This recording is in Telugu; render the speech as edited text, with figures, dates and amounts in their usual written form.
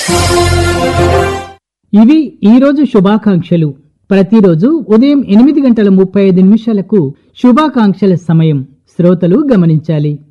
ఇవి ఈరోజు శుభాకాంక్షలు. ప్రతిరోజు ఉదయం 8:35 శుభాకాంక్షల సమయం శ్రోతలు గమనించాలి.